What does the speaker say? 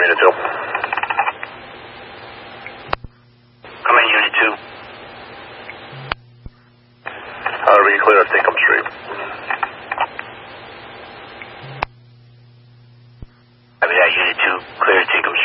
Unit 2. Come in, Unit 2. Read clear at Tinkham Street. Copy that, Unit 2. Clear at Tinkham